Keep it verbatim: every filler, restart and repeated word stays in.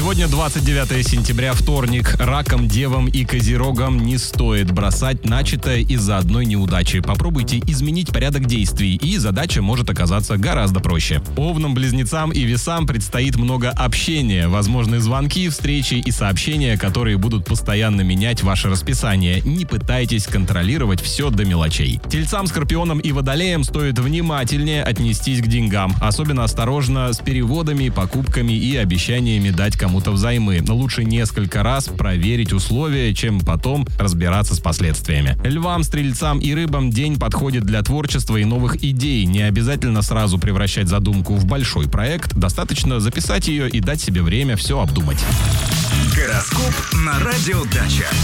Сегодня двадцать девятое сентября, вторник. Ракам, девам и козерогам не стоит бросать начатое из-за одной неудачи. Попробуйте изменить порядок действий, и задача может оказаться гораздо проще. Овнам, близнецам и весам предстоит много общения, возможны звонки, встречи и сообщения, которые будут постоянно менять ваше расписание. Не пытайтесь контролировать все до мелочей. Тельцам, скорпионам и водолеям стоит внимательнее отнестись к деньгам. Особенно осторожно с переводами, покупками и обещаниями дать кому-то взаймы. Лучше несколько раз проверить условия, чем потом разбираться с последствиями. Львам, стрельцам и рыбам день подходит для творчества и новых идей. Не обязательно сразу превращать задумку в большой проект. Достаточно записать ее и дать себе время все обдумать. Гороскоп на Радио Дача.